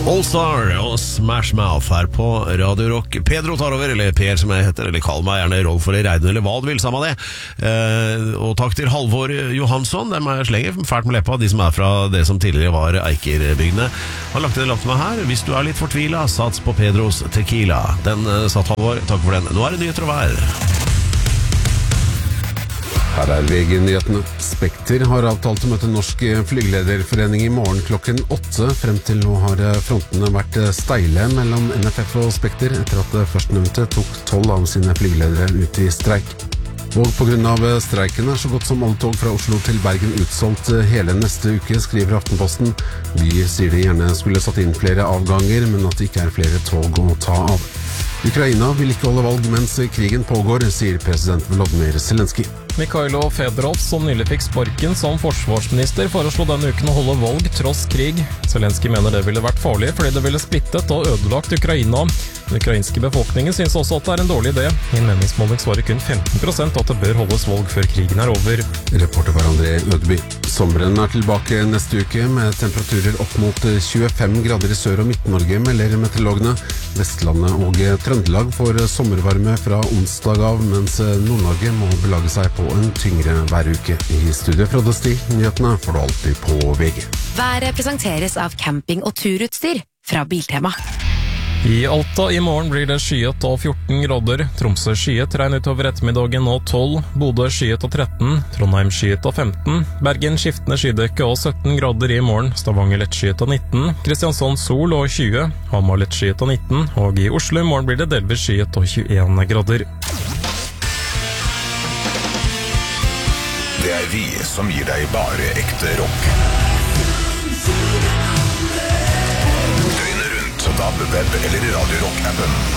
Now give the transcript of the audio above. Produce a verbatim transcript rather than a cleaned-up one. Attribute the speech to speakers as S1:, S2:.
S1: All-Star og Smash Mouth her på Radio Rock. Pedro tar over, eller Per som jeg heter, eller kall meg gjerne Rolf eller Reidun, eller hva du vil, samme det. Eh, og takk til Halvor Johansson, dem er slenger fælt med leppa, de som er fra det som tidligere var Eikerbygdene. Han lagt en lapp til meg her: hvis du er litt fortvila, sats på Pedros Tequila. Den uh, satt Halvor, takk for den. Nå er det nyheter og vær.
S2: Her er V G-nyhetene. Spekter har avtalt å møte Norsk Flygelederforening i morgen klokken åtte. Frem til nå har frontene vært steile mellom N F F og Spekter etter at førstnevnte tok tolv av sine flygeledere ut i streik. Og på grunn av streiken er så godt som alle tog fra Oslo til Bergen utsolgt hele neste uke, skriver Aftenposten. De sier de gjerne skulle satt inn flere avganger, men at det ikke er flere tog å ta av. Ukraina vil ikke holde valg mens krigen pågår, sier president Volodymyr Zelenskyj.
S3: Mikhailo Fedorov, som nylig fikk sparken som forsvarsminister, foreslo denne uken å holde valg tross krig. Zelenskyj mener det ville vært farlig fordi det ville splittet og ødelagt Ukraina. Den ukrainske befolkningen synes også at det er en dårlig idé. I en meningsmåling svarer kun femten prosent at det bør holdes valg før krigen er over.
S2: Reporter var André Ødeby. Sommeren er tilbake neste uke med temperaturer opp mot tjuefem grader i Sør- og Midt-Norge, melder meteorologene. Vestlandet og Trøndelag får sommervarme fra onsdag av, mens Nord-Norge må belage seg på en tyngre væruke. I studiet fra Desti, nyhetene får du alltid på V G.
S4: Været presenteres av camping- og turutstyr fra Biltema.
S3: I Alta i morgen blir det skyet og fjorten grader. Tromsø skyet, regn utover ettermiddagen og tolv. Bodø skyet og tretten. Trondheim skyet og femten. Bergen skiftende skydekke og sytten grader i morgen. Stavanger lett skyet og nitten. Kristiansand sol og tjue. Hamar lett skyet og nitten. Og i Oslo i morgen blir det delvis skyet og tjueen grader.
S5: Det er vi som gir deg bare ekte rock. Døgnet rundt, D A B, web eller Radio Rock-appen.